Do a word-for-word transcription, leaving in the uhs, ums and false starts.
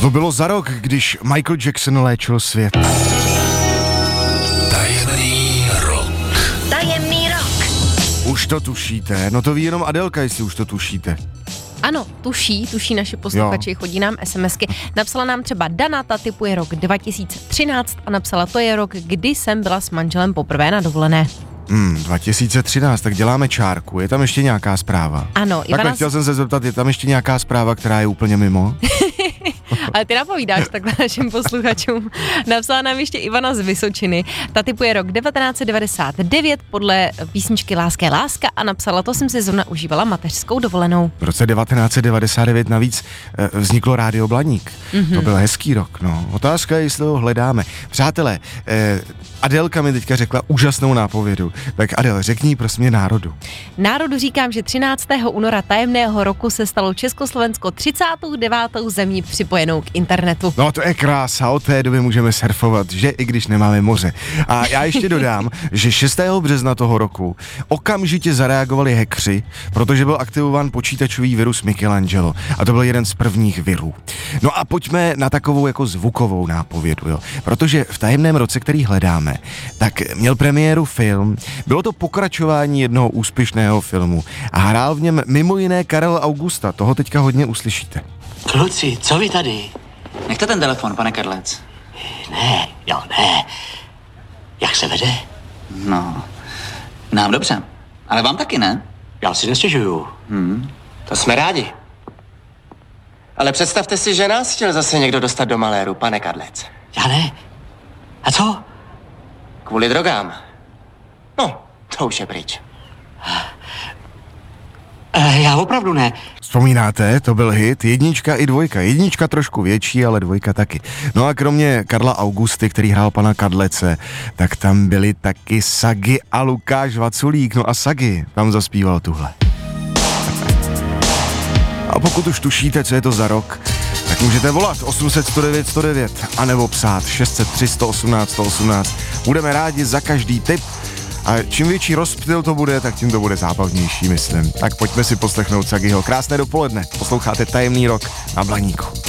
To bylo za rok, když Michael Jackson léčil svět. Tajemný rok. Tajemný rok. Už to tušíte, no to ví jenom Adelka, jestli už to tušíte. Ano, tuší, tuší naše posluchači, chodí nám SMSky. Napsala nám třeba Dana, ta typuje rok dva tisíce třináct a napsala, to je rok, kdy jsem byla s manželem poprvé na dovolené. Hmm, dva tisíce třináct, tak děláme čárku, je tam ještě nějaká zpráva? Ano, Ivana... Takhle chtěl jsem se zeptat, je tam ještě nějaká zpráva, která je úplně mimo? Ale ty napovídáš takhle našim posluchačům. Napsala nám ještě Ivana z Vysočiny. Ta typuje rok devatenáct set devadesát devět podle písničky Láska je láska a napsala, to jsem si zrovna užívala mateřskou dovolenou. V roce devatenáct set devadesát devět navíc e, vzniklo Rádio Blaník. Mm-hmm. To byl hezký rok, no. Otázka je, jestli ho hledáme. Přátelé, e, Adelka mi teďka řekla úžasnou nápovědu. Tak Adel, řekni prosím mě národu. Národu říkám, že třináctého února tajemného roku se stalo Československo třicátou devátou zemí připojenou k internetu. No to je krása, od té doby můžeme surfovat, že i když nemáme moře. A já ještě dodám, že šestého března toho roku okamžitě zareagovali hackři, protože byl aktivován počítačový virus Michelangelo a to byl jeden z prvních virů. No a pojďme na takovou jako zvukovou nápovědu, jo. Protože v tajemném roce, který hledáme, tak měl premiéru film, bylo to pokračování jednoho úspěšného filmu a hrál v něm mimo jiné Karel Augusta, toho teďka hodně uslyšíte. Kluci, co vy tady? Nechte ten telefon, pane Kadlec. Ne, jo, ne. Jak se vede? No, nám dobře. Ale vám taky, ne? Já si nestěžuju. Hmm. To jsme rádi. Ale představte si, že nás chtěl zase někdo dostat do maléru, pane Kadlec. Já ne. A co? Kvůli drogám. No, to už je pryč. E, já opravdu ne. Vzpomínáte, to byl hit, jednička i dvojka. Jednička trošku větší, ale dvojka taky. No a kromě Karla Augusty, který hrál pana Kadlece, tak tam byli taky Sagi a Lukáš Vaculík. No a Sagi tam zaspíval tuhle. A pokud už tušíte, co je to za rok, tak můžete volat osm set sto devět sto devět anebo psát šest set tři sto osmnáct sto osmnáct. Budeme rádi za každý tip. A čím větší rozptyl to bude, tak tím to bude zábavnější, myslím. Tak pojďme si poslechnout Sagiho. Krásné dopoledne. Posloucháte Tajemný rok na Blaníku.